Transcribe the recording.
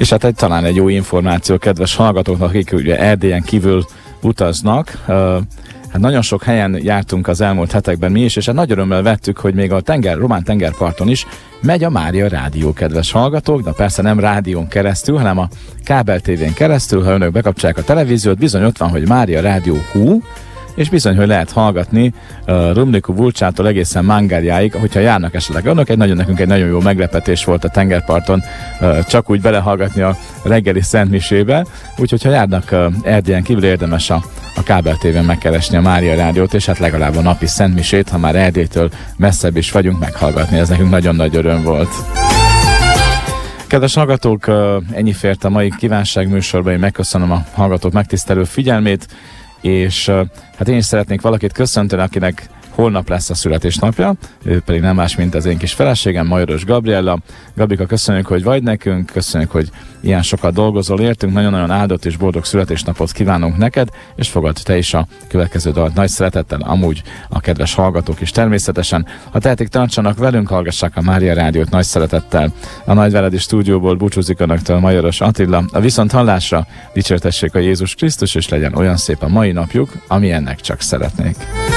És hát talán egy jó információ kedves hallgatóknak, akik ugye Erdélyen kívül utaznak. Hát nagyon sok helyen jártunk az elmúlt hetekben mi is, és hát nagy örömmel vettük, hogy még a román tengerparton is megy a Mária Rádió, kedves hallgatók, de persze nem rádión keresztül, hanem a kábel tévén keresztül. Ha önök bekapcsolják a televíziót, bizony ott van, hogy Mária Rádió Hú, és bizony, hogy lehet hallgatni Rümniku Vulcsától egészen Mangárjáig, hogyha járnak esetleg önök. Nekünk egy nagyon jó meglepetés volt a tengerparton csak úgy belehallgatni a reggeli szentmisébe, úgyhogy ha járnak Erdélyen kívül, érdemes a kábel tévén megkeresni a Mária Rádiót, és hát legalább a napi szentmisét, ha már Erdélytől messzebb is vagyunk, meghallgatni. Ez nekünk nagyon nagy öröm volt. Kedves hallgatók, ennyi fért a mai kívánságműsorban. Én megköszönöm a hallgatók megtisztelő figyelmét, és hát én is szeretnék valakit köszönteni, akinek holnap lesz a születésnapja, ő pedig nem más, mint az én kis feleségem, Majoros Gabriella. Gabika, köszönjük, hogy vagy nekünk, köszönjük, hogy ilyen sokat dolgozol értünk, nagyon-nagyon áldott és boldog születésnapot kívánunk neked, és fogadd te is a következő dalt nagy szeretettel, amúgy a kedves hallgatók is természetesen. Ha tehetik, tartsanak velünk, hallgassák a Mária Rádiót nagy szeretettel. A Nagyváradi stúdióból búcsúzik önöktől Majoros Attila. A viszont hallásra dicsértessék a Jézus Krisztus, és legyen olyan szép a mai napjuk, ami ennek csak szeretnék.